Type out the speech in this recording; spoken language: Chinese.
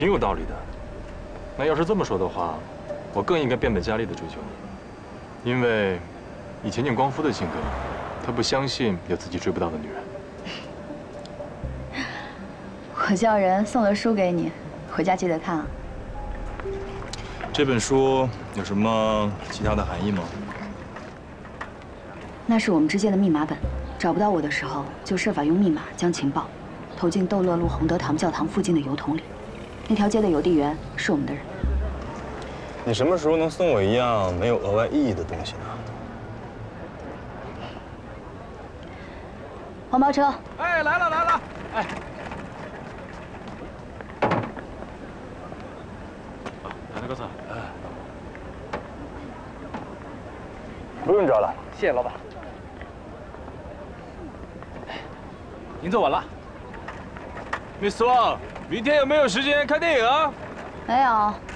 挺有道理的。那要是这么说的话，我更应该变本加厉地追求你，因为以钱建光夫的性格，他不相信有自己追不到的女人。 我叫人送了书给你，回家记得看啊。 这本书有什么其他的含义吗？ 那是我们之间的密码本，找不到我的时候，就设法用密码将情报投进逗乐路洪德堂教堂附近的邮筒里。那条街的邮递员是我们的人。 你什么时候能送我一样没有额外意义的东西呢？ 黄包车。 哎，来了来了，哎。 来，高策。 不用找了， 谢谢老板。您坐稳了。 Mr. Wang，明天有没有时间看电影啊？ 没有，